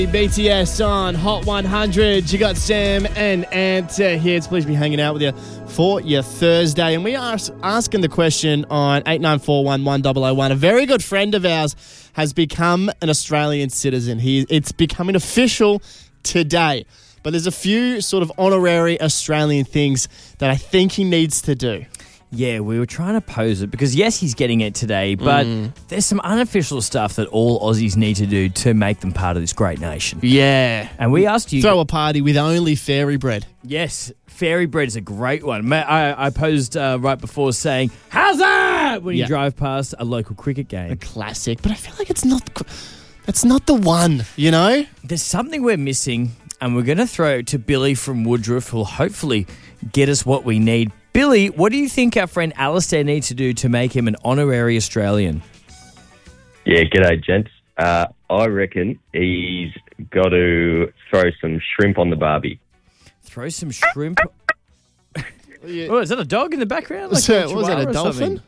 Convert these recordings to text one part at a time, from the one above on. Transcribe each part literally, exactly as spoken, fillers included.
B T S on Hot one hundred. You got Sam and Ant uh, here. It's pleased to be hanging out with you for your Thursday. And we are asking the question on eight nine four one one zero zero one. A very good friend of ours has become an Australian citizen. He It's becoming official today. But there's a few sort of honorary Australian things that I think he needs to do. Yeah, we were trying to pose it because, yes, he's getting it today, but mm. there's some unofficial stuff that all Aussies need to do to make them part of this great nation. Yeah. And we asked you... Throw a party with only fairy bread. Yes, fairy bread is a great one. I, I posed uh, right before saying, how's that? When you yeah. drive past a local cricket game. A classic, but I feel like it's not... That's not the one, you know? There's something we're missing, and we're going to throw it to Billy from Woodruff, who'll hopefully get us what we need. Billy, what do you think our friend Alistair needs to do to make him an honorary Australian? Yeah, g'day, gents. Uh, I reckon he's got to throw some shrimp on the barbie. Throw some shrimp? yeah. Oh, is that a dog in the background? Like so, was that a dolphin?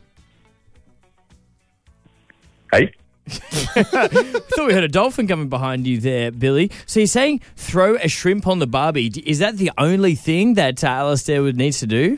Hey? I thought we heard a dolphin coming behind you there, Billy. So you're saying throw a shrimp on the barbie. Is that the only thing that uh, Alistair would need to do?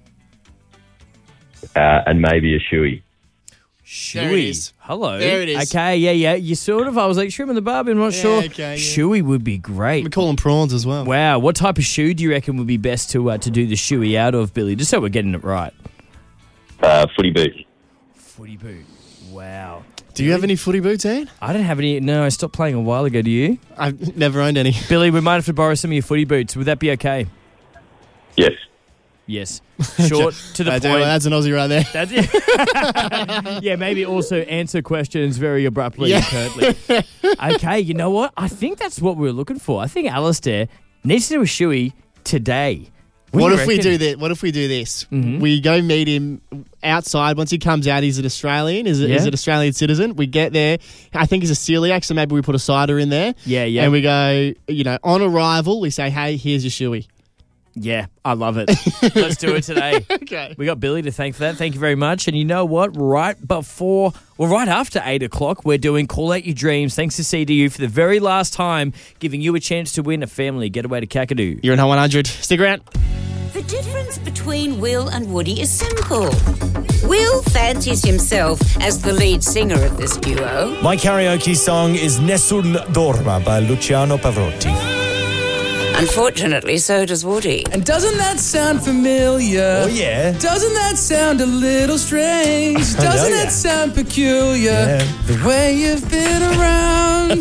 Uh, and maybe a shoey. Shoey. Hello. There it is. Okay, yeah, yeah. You sort of, I was like, shrimp on the barbie, I'm not yeah, sure. Okay, yeah. Shoey would be great. We call them prawns as well. Wow. What type of shoe do you reckon would be best to uh, to do the shoey out of, Billy? Just so we're getting it right. Uh, footy boot. Footy boot. Wow. Do you have any footy boots, Anne? I don't have any. No, I stopped playing a while ago. Do you? I've never owned any. Billy, we might have to borrow some of your footy boots. Would that be okay? Yes. Yes. Short, to the I point. Do, well, that's an Aussie right there. That's it. Yeah, maybe also answer questions very abruptly yeah. and curtly. Okay, you know what? I think that's what we were looking for. I think Alistair needs to do a shoey today. What, what if reckon? we do this? What if we do this? Mm-hmm. We go meet him outside. Once he comes out, he's an Australian. Is, yeah. is an Australian citizen. We get there. I think he's a celiac, so maybe we put a cider in there. Yeah, yeah. And we go, you know, on arrival, we say, hey, here's your shoey. Yeah, I love it. Let's do it today. Okay. We got Billy to thank for that. Thank you very much. And you know what? Right before, well, right after eight o'clock, we're doing Call Out Your Dreams. Thanks to C D U for the very last time, giving you a chance to win a family getaway to Kakadu. You're in Hot one hundred. Stick around. The difference between Will and Woody is simple. Will fancies himself as the lead singer of this duo. My karaoke song is Nessun Dorma by Luciano Pavarotti. Unfortunately, so does Woody. And doesn't that sound familiar? Oh, yeah. Doesn't that sound a little strange? Doesn't yeah. that sound peculiar? Yeah. The way you've been around.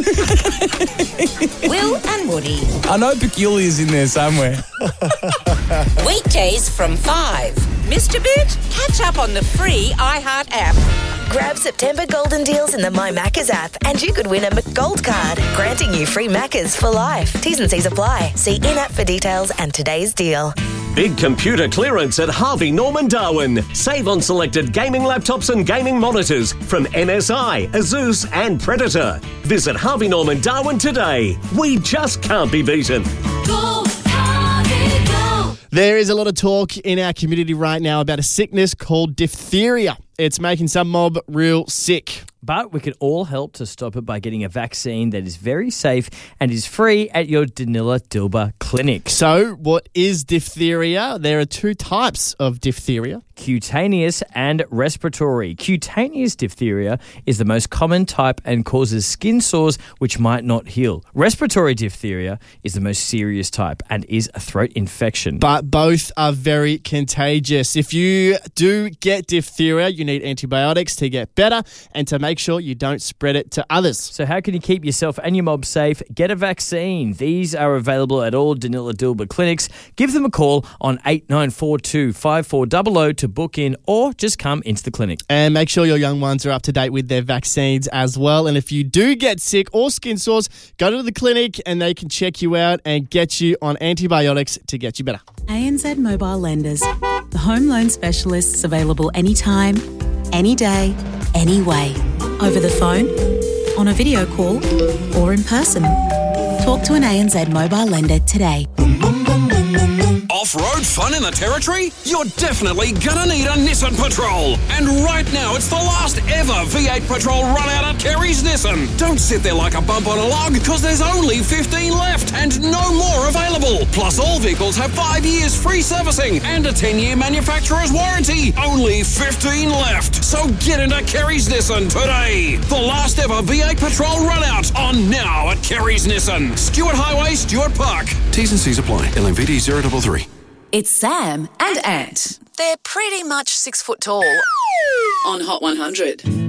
Will and Woody. I know peculiar's in there somewhere. Weekdays from five. Missed a bit? Catch up on the free iHeart app. Grab September golden deals in the My Maccas app and you could win a McGold card, granting you free Maccas for life. T's and C's apply. See in-app for details and today's deal. Big computer clearance at Harvey Norman Darwin. Save on selected gaming laptops and gaming monitors from M S I, Asus and Predator. Visit Harvey Norman Darwin today. We just can't be beaten. Go, Harvey, go. There is a lot of talk in our community right now about a sickness called diphtheria. It's making some mob real sick. But we can all help to stop it by getting a vaccine that is very safe and is free at your Danila Dilba clinic. So, what is diphtheria? There are two types of diphtheria. Cutaneous and respiratory. Cutaneous diphtheria is the most common type and causes skin sores which might not heal. Respiratory diphtheria is the most serious type and is a throat infection. But both are very contagious. If you do get diphtheria, you need antibiotics to get better and to make sure you don't spread it to others. So how can you keep yourself and your mob safe? Get a vaccine. These are available at all Danila Dilba clinics. Give them a call on eight nine four two, five four zero zero to book in or just come into the clinic. And make sure your young ones are up to date with their vaccines as well. And if you do get sick or skin sores, go to the clinic and they can check you out and get you on antibiotics to get you better. A N Z Mobile Lenders, the home loan specialists available anytime, any day, any way. Over the phone, on a video call, or in person. Talk to an A N Z mobile lender today. off-road fun in the Territory? You're definitely gonna need a Nissan Patrol. And right now, it's the last ever V eight Patrol run out at Kerry's Nissan. Don't sit there like a bump on a log, because there's only fifteen left and no more available. Plus, all vehicles have five years free servicing and a ten-year manufacturer's warranty. Only fifteen left. So get into Kerry's Nissan today. The last ever V eight Patrol run out on now at Kerry's Nissan. Stewart Highway, Stewart Park. T's and C's apply. L M V D zero three three. It's Sam and Ant. They're pretty much six foot tall. On Hot one hundred.